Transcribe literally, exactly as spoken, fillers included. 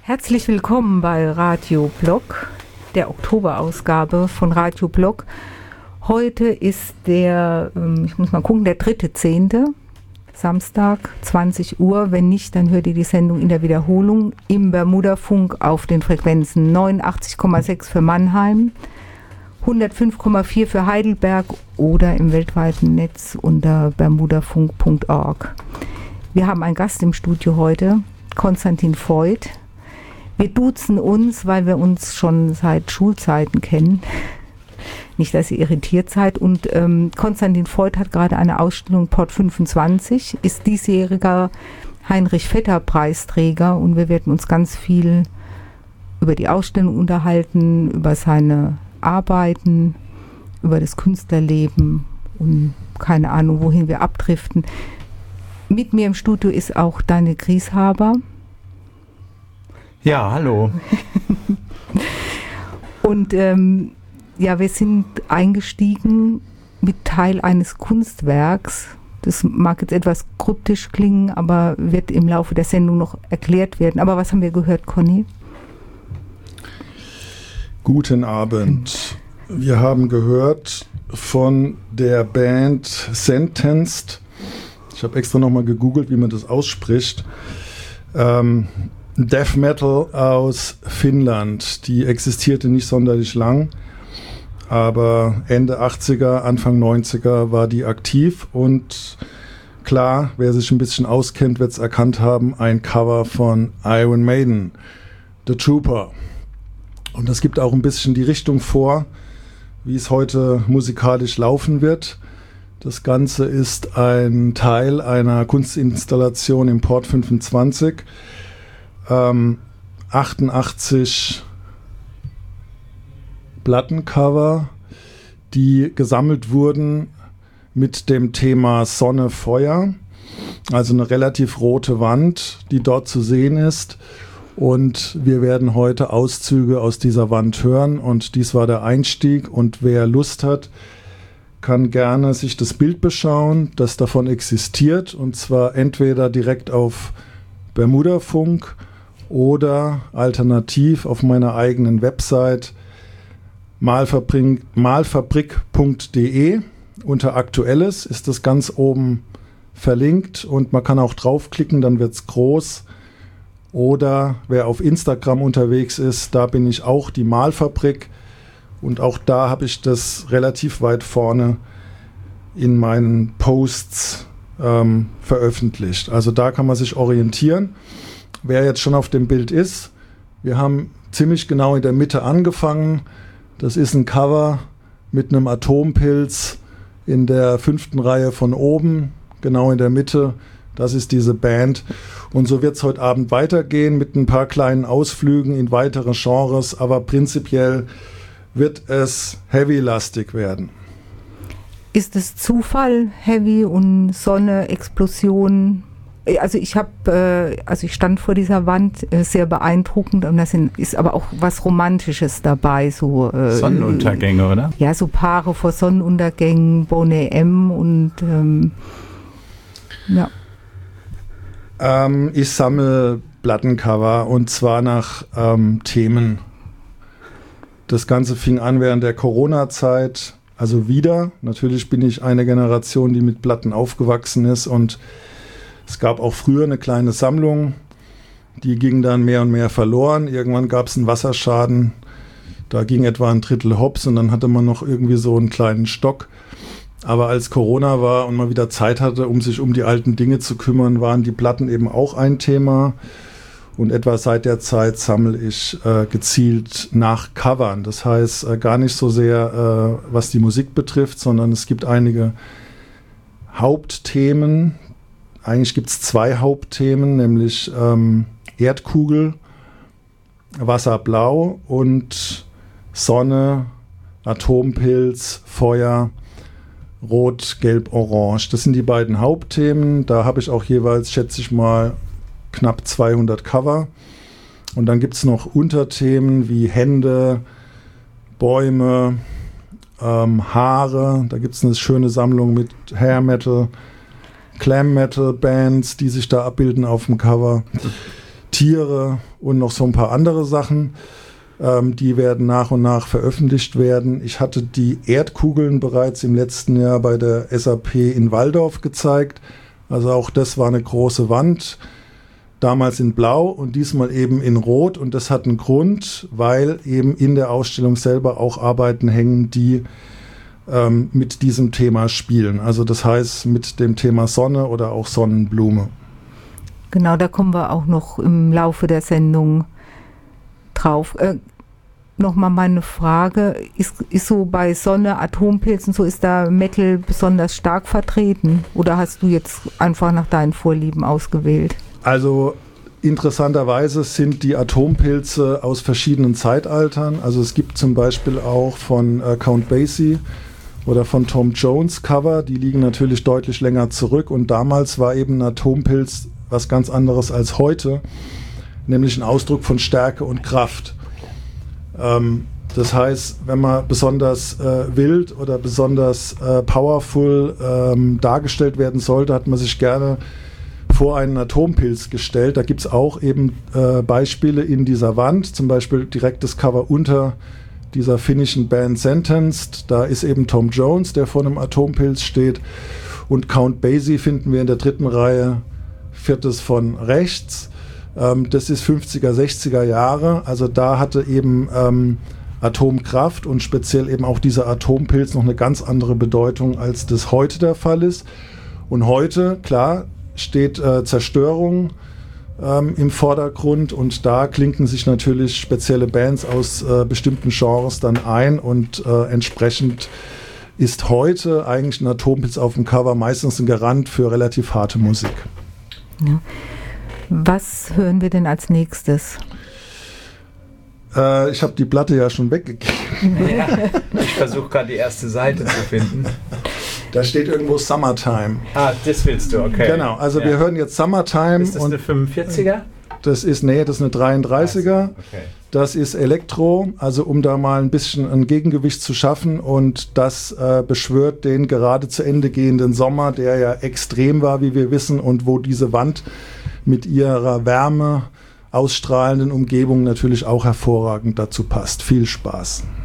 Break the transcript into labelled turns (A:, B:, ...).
A: Herzlich willkommen bei Radio Block, der Oktoberausgabe von Radio Block. Heute ist der, ich muss mal gucken, der dritte Zehnte, Samstag, zwanzig Uhr. Wenn nicht, dann hört ihr die Sendung in der Wiederholung im Bermudafunk auf den Frequenzen neunundachtzig Komma sechs für Mannheim, hundertfünf Komma vier für Heidelberg oder im weltweiten Netz unter bermudafunk punkt org. Wir haben einen Gast im Studio heute, Konstantin Voigt. Wir duzen uns, weil wir uns schon seit Schulzeiten kennen. Nicht, dass ihr irritiert seid. Und ähm, Konstantin Voigt hat gerade eine Ausstellung Port fünfundzwanzig, ist diesjähriger Heinrich-Vetter-Preisträger und wir werden uns ganz viel über die Ausstellung unterhalten, über seine Arbeiten, über das Künstlerleben und keine Ahnung, wohin wir abdriften. Mit mir im Studio ist auch Daniel Grieshaber.
B: Ja, hallo.
A: Und ähm, ja, wir sind eingestiegen mit Teil eines Kunstwerks. Das mag jetzt etwas kryptisch klingen, aber wird im Laufe der Sendung noch erklärt werden. Aber was haben wir gehört, Conny?
C: Guten Abend. Wir haben gehört von der Band Sentenced. Ich habe extra nochmal gegoogelt, wie man das ausspricht. Ähm, Death Metal aus Finnland. Die existierte nicht sonderlich lang, aber Ende achtziger, Anfang neunziger war die aktiv und klar, wer sich ein bisschen auskennt, wird es erkannt haben, ein Cover von Iron Maiden, The Trooper. Und das gibt auch ein bisschen die Richtung vor, wie es heute musikalisch laufen wird. Das Ganze ist ein Teil einer Kunstinstallation im Port fünfundzwanzig. Ähm, achtundachtzig Plattencover, die gesammelt wurden mit dem Thema Sonne, Feuer. Also eine relativ rote Wand, die dort zu sehen ist. Und wir werden heute Auszüge aus dieser Wand hören. Und dies war der Einstieg. Und wer Lust hat, kann gerne sich das Bild beschauen, das davon existiert. Und zwar entweder direkt auf Bermudafunk oder alternativ auf meiner eigenen Website malfabrik punkt de. Unter Aktuelles ist das ganz oben verlinkt und man kann auch draufklicken, dann wird es groß. Oder wer auf Instagram unterwegs ist, da bin ich auch, die Malfabrik. Und auch da habe ich das relativ weit vorne in meinen Posts ähm, veröffentlicht. Also da kann man sich orientieren. Wer jetzt schon auf dem Bild ist, wir haben ziemlich genau in der Mitte angefangen. Das ist ein Cover mit einem Atompilz in der fünften Reihe von oben, genau in der Mitte. Das ist diese Band. Und so wird es heute Abend weitergehen mit ein paar kleinen Ausflügen in weitere Genres, aber prinzipiell wird es heavy-lastig werden.
A: Ist es Zufall, Heavy und Sonne, Explosion? Also ich habe, äh, also ich stand vor dieser Wand, äh, sehr beeindruckend und da ist aber auch was Romantisches dabei, so äh,
B: Sonnenuntergänge, oder?
A: Ja, so Paare vor Sonnenuntergängen, Boney M und ähm, ja.
C: Ähm, ich sammle Plattencover und zwar nach ähm, Themen. Das Ganze fing an während der Corona-Zeit, also wieder. Natürlich bin ich eine Generation, die mit Platten aufgewachsen ist und es gab auch früher eine kleine Sammlung, die ging dann mehr und mehr verloren. Irgendwann gab es einen Wasserschaden, da ging etwa ein Drittel hops und dann hatte man noch irgendwie so einen kleinen Stock. Aber als Corona war und man wieder Zeit hatte, um sich um die alten Dinge zu kümmern, waren die Platten eben auch ein Thema. Und etwa seit der Zeit sammle ich äh, gezielt nach Covern. Das heißt, äh, gar nicht so sehr, äh, was die Musik betrifft, sondern es gibt einige Hauptthemen. Eigentlich gibt es zwei Hauptthemen, nämlich ähm, Erdkugel, Wasserblau und Sonne, Atompilz, Feuer, Rot, Gelb, Orange. Das sind die beiden Hauptthemen. Da habe ich auch jeweils, schätze ich mal, knapp zweihundert Cover. Und dann gibt es noch Unterthemen wie Hände, Bäume, ähm, Haare. Da gibt es eine schöne Sammlung mit Hair Metal, Glam Metal Bands, die sich da abbilden auf dem Cover. Tiere und noch so ein paar andere Sachen. Ähm, die werden nach und nach veröffentlicht werden. Ich hatte die Erdkugeln bereits im letzten Jahr bei der S A P in Walldorf gezeigt. Also auch das war eine große Wand. Damals in Blau und diesmal eben in Rot. Und das hat einen Grund, weil eben in der Ausstellung selber auch Arbeiten hängen, die ähm, mit diesem Thema spielen. Also das heißt mit dem Thema Sonne oder auch Sonnenblume.
A: Genau, da kommen wir auch noch im Laufe der Sendung drauf. Äh, Nochmal meine Frage, ist, ist so bei Sonne, Atompilzen, so ist da Metal besonders stark vertreten? Oder hast du jetzt einfach nach deinen Vorlieben ausgewählt?
C: Also interessanterweise sind die Atompilze aus verschiedenen Zeitaltern. Also es gibt zum Beispiel auch von äh, Count Basie oder von Tom Jones Cover, die liegen natürlich deutlich länger zurück. Und damals war eben ein Atompilz was ganz anderes als heute, nämlich ein Ausdruck von Stärke und Kraft. Ähm, das heißt, wenn man besonders äh, wild oder besonders äh, powerful ähm, dargestellt werden sollte, hat man sich gerne vor einen Atompilz gestellt. Da gibt es auch eben äh, Beispiele in dieser Wand, zum Beispiel direkt das Cover unter dieser finnischen Band Sentenced. Da ist eben Tom Jones, der vor einem Atompilz steht, und Count Basie finden wir in der dritten Reihe, viertes von rechts. Ähm, das ist fünfziger, sechziger Jahre, also da hatte eben ähm, Atomkraft und speziell eben auch dieser Atompilz noch eine ganz andere Bedeutung, als das heute der Fall ist. Und heute, klar, steht äh, Zerstörung ähm, im Vordergrund und da klinken sich natürlich spezielle Bands aus äh, bestimmten Genres dann ein und äh, entsprechend ist heute eigentlich ein Atompilz auf dem Cover meistens ein Garant für relativ harte Musik.
A: Ja. Was hören wir denn als nächstes?
C: Äh, ich habe die Platte ja schon weggegeben.
B: Ja, ich versuche gerade die erste Seite zu finden.
C: Da steht irgendwo Summertime.
B: Ah, das willst du, okay.
C: Genau, also
B: ja.
C: wir hören jetzt Summertime.
B: Ist das
C: und
B: eine fünfundvierziger?
C: Das ist, nee, das ist eine dreiunddreißiger.
B: Okay.
C: Das ist Elektro, also um da mal ein bisschen ein Gegengewicht zu schaffen, und das äh, beschwört den gerade zu Ende gehenden Sommer, der ja extrem war, wie wir wissen, und wo diese Wand mit ihrer Wärme ausstrahlenden Umgebung natürlich auch hervorragend dazu passt. Viel Spaß.